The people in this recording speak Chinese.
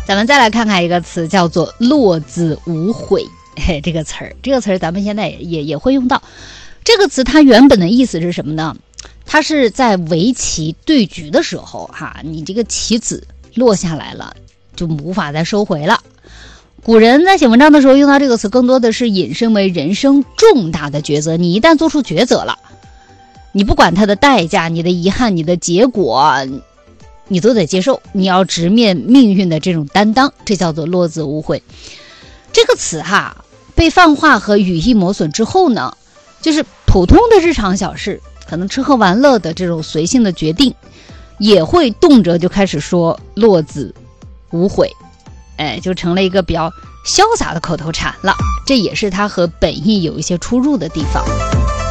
咱们再来看看一个词，叫做落子无悔。这个词儿咱们现在也会用到。这个词它原本的意思是什么呢？它是在围棋对局的时候你这个棋子落下来了，就无法再收回了。古人在写文章的时候用到这个词，更多的是引申为人生重大的抉择。你一旦做出抉择了，你不管它的代价、你的遗憾、你的结果，你都得接受，你要直面命运的这种担当，这叫做落子无悔。这个词被泛化和语义磨损之后呢，就是普通的日常小事，可能吃喝玩乐的这种随性的决定，也会动辄就开始说落子无悔，就成了一个比较潇洒的口头禅了。这也是它和本意有一些出入的地方。